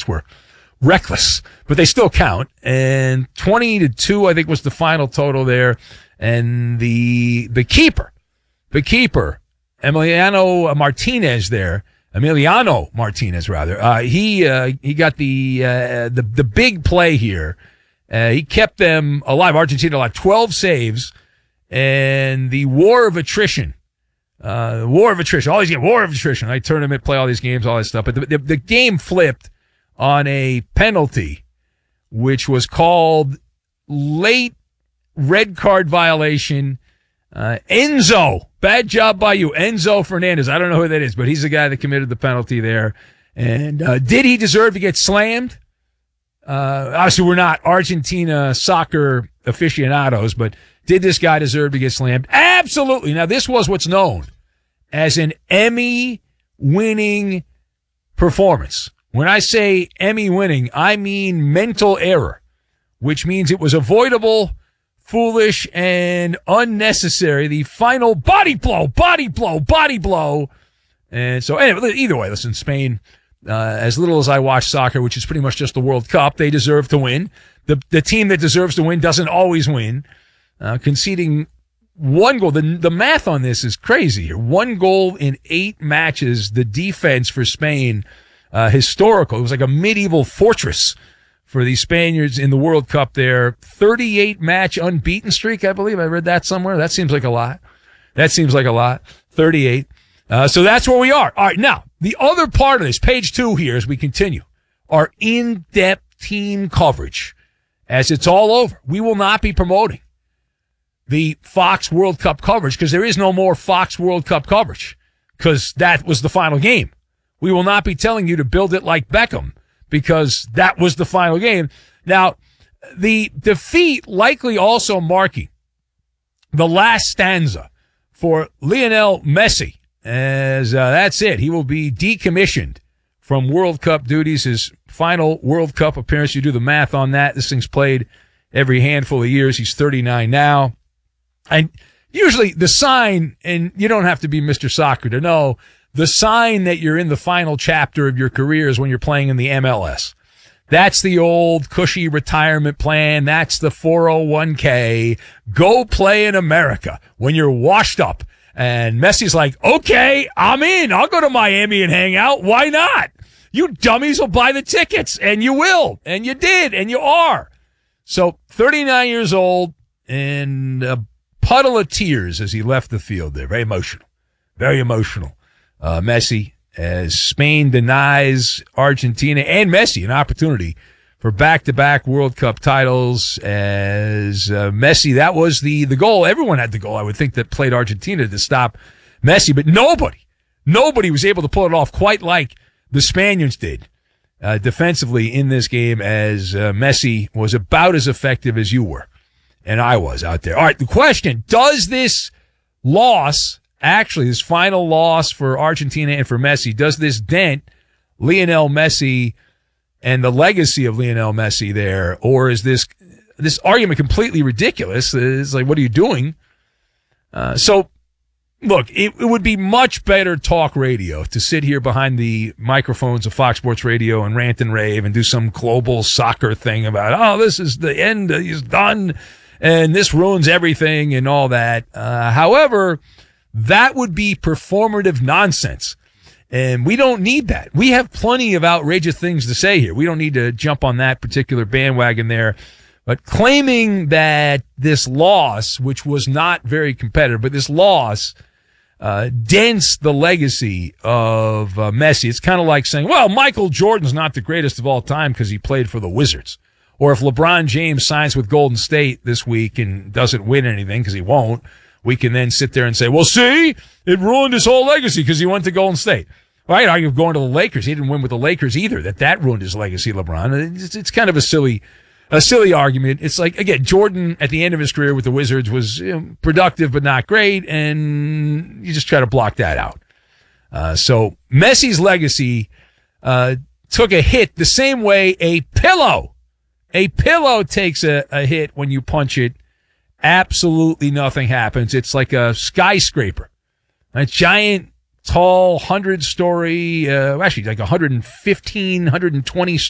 Hawks were reckless, but they still count. And 20-2, I think, was the final total there. And the keeper, Emiliano Martinez, he got the big play here. He kept them alive, Argentina alive, 12 saves, and the war of attrition. Always get war of attrition. I tournament, play all these games, all that stuff. But the game flipped on a penalty, which was called late red card violation. Enzo, bad job by you, Enzo Fernandez. I don't know who that is, but he's the guy that committed the penalty there. And did he deserve to get slammed? Obviously, we're not Argentina soccer aficionados, but did this guy deserve to get slammed? Absolutely. Now, this was what's known as an Emmy-winning performance. When I say Emmy-winning, I mean mental error, which means it was avoidable, foolish, and unnecessary. The final body blow. And so, anyway, either way, listen, Spain, as little as I watch soccer, which is pretty much just the World Cup, they deserve to win. The team that deserves to win doesn't always win. Conceding one goal. The math on this is crazy here. 1 goal in 8 matches. The defense for Spain, historical. It was like a medieval fortress for the Spaniards in the World Cup there. 38 match unbeaten streak, I believe. I read that somewhere. That seems like a lot. 38. So that's where we are. All right. Now, the other part of this, page 2 here as we continue, our in-depth team coverage. As it's all over, we will not be promoting the Fox World Cup coverage because there is no more Fox World Cup coverage because that was the final game. We will not be telling you to build it like Beckham because that was the final game. Now, the defeat likely also marking the last stanza for Lionel Messi, as that's it. He will be decommissioned from World Cup duties, his final World Cup appearance. You do the math on that. This thing's played every handful of years. He's 39 now. And usually the sign, and you don't have to be Mr. Soccer to know, the sign that you're in the final chapter of your career is when you're playing in the MLS. That's the old cushy retirement plan. That's the 401k. Go play in America when you're washed up. And Messi's like, okay, I'm in. I'll go to Miami and hang out. Why not? You dummies will buy the tickets, and you will, and you did, and you are. So 39 years old and a puddle of tears as he left the field there. Very emotional. Messi, as Spain denies Argentina and Messi an opportunity for back-to-back World Cup titles. As Messi, that was the goal. Everyone had the goal, I would think, that played Argentina to stop Messi, but nobody was able to pull it off quite like the Spaniards did defensively in this game, as Messi was about as effective as you were and I was out there. All right, the question, does this loss, actually this final loss for Argentina and for Messi, does this dent Lionel Messi and the legacy of Lionel Messi there, or is this argument completely ridiculous? It's like, what are you doing? So, look, it would be much better talk radio to sit here behind the microphones of Fox Sports Radio and rant and rave and do some global soccer thing about, this is the end, he's done, and this ruins everything and all that. However, that would be performative nonsense. And we don't need that. We have plenty of outrageous things to say here. We don't need to jump on that particular bandwagon there. But claiming that this loss, which was not very competitive, but this loss dents the legacy of Messi. It's kind of like saying, well, Michael Jordan's not the greatest of all time because he played for the Wizards. Or if LeBron James signs with Golden State this week and doesn't win anything because he won't, we can then sit there and say, well, see, it ruined his whole legacy because he went to Golden State. Right? Argue going to the Lakers. He didn't win with the Lakers either. That ruined his legacy, LeBron. It's kind of a silly argument. It's like, again, Jordan at the end of his career with the Wizards was productive but not great, and you just try to block that out. So Messi's legacy took a hit the same way a pillow takes a hit when you punch it. Absolutely nothing happens. It's like a skyscraper, a giant, tall, 100-story, actually like 115, 120